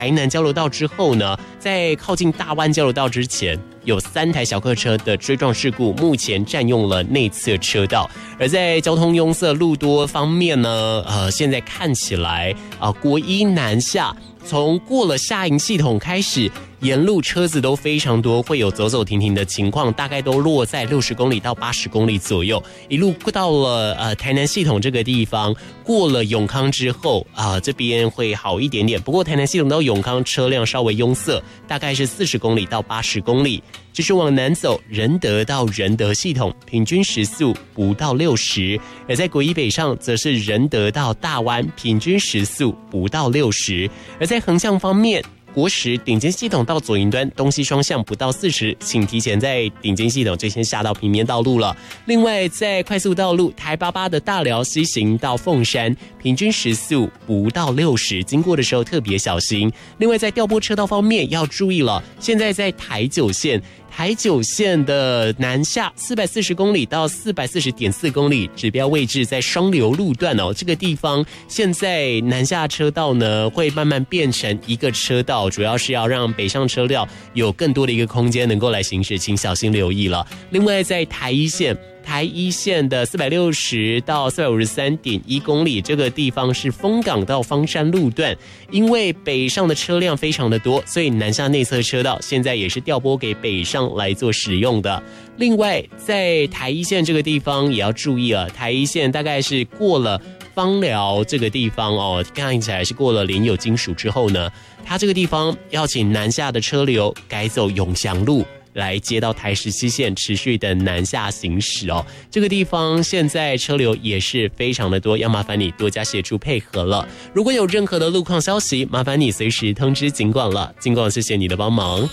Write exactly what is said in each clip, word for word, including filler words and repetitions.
台南交流道之后呢，在靠近大湾交流道之前，有三台小客车的追撞事故，目前占用了内侧车道。而在交通拥塞路多方面呢，呃，现在看起来啊、呃，国一南下，从过了下营系统开始，沿路车子都非常多，会有走走停停的情况，大概都落在六十公里到八十公里左右。一路到了呃台南系统这个地方，过了永康之后啊、呃，这边会好一点点。不过台南系统到永康车辆稍微拥塞，大概是四十公里到八十公里。继续往南走，仁德到仁德系统平均时速不到六十，而在国一北上则是仁德到大湾平均时速不到六十。而在横向方面，国十顶尖系统到左营端东西双向不到四十，请提前在顶尖系统最先下到平面道路了。另外，在快速道路台八八的大寮西行到凤山，平均时速不到六十，经过的时候特别小心。另外，在调拨车道方面要注意了，现在在台九线。台九线的南下四百四十公里到四百四十点四公里，指标位置在双流路段哦。这个地方现在南下车道呢会慢慢变成一个车道，主要是要让北上车辆有更多的一个空间能够来行驶，请小心留意了。另外，在台一线。台一线的四百六十到四百五十三点一公里，这个地方是丰港到芳山路段，因为北上的车辆非常的多，所以南下内侧车道现在也是调拨给北上来做使用的。另外，在台一线这个地方也要注意了，台一线大概是过了芳寮这个地方哦，看起来是过了联友金属之后呢，它这个地方要请南下的车流改走永祥路。来接到台十七线持续的南下行驶哦，这个地方现在车流也是非常的多，要麻烦你多加协助配合了。如果有任何的路况消息，麻烦你随时通知警广了。警广谢谢你的帮忙。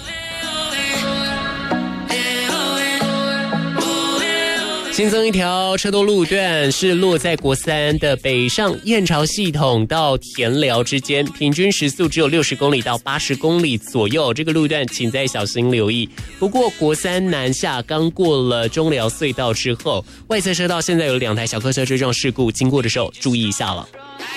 新增一条车多路段是落在国三的北上燕巢系统到田寮之间，平均时速只有六十公里到八十公里左右，这个路段请再小心留意。不过国三南下刚过了中寮隧道之后，外侧车道现在有两台小客车追撞事故，经过的时候注意一下了。